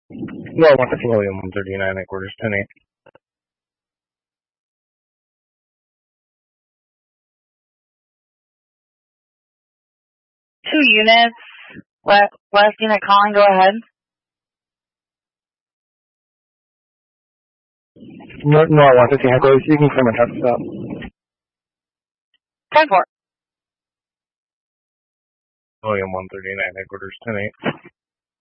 No, I want the William 139 headquarters 10-8. 2 units. Last unit calling, go ahead. No, I want 50 headquarters. You can come and talk stop. 10-4. William 139 headquarters 10-8.